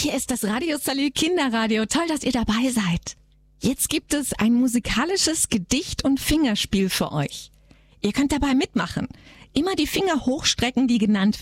Hier ist das Radio Salü Kinderradio. Toll, dass ihr dabei seid. Jetzt gibt es ein musikalisches Gedicht- und Fingerspiel für euch. Ihr könnt dabei mitmachen. Immer die Finger hochstrecken, die genannt